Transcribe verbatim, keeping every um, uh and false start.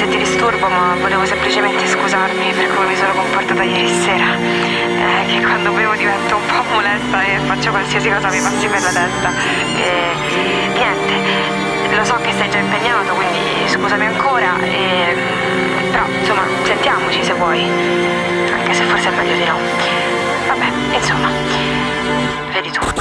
se ti disturbo, ma volevo semplicemente scusarmi per come mi sono comportata ieri sera. Eh, che quando bevo divento un po' molesta e faccio qualsiasi cosa mi passi per la testa. E niente, lo so che sei già impegnato, quindi scusami ancora. E, però, insomma, sentiamoci se vuoi. Anche se forse è meglio di no. Vabbè, insomma, vedi tu.